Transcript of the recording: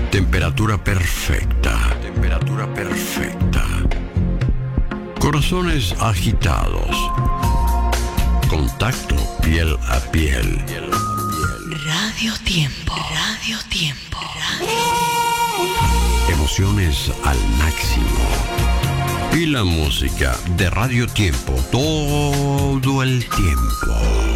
Temperatura perfecta. Temperatura perfecta. Corazones agitados. Contacto piel a piel. Radio Tiempo. Radio Tiempo. Emociones al máximo. Y la música de Radio Tiempo todo el tiempo.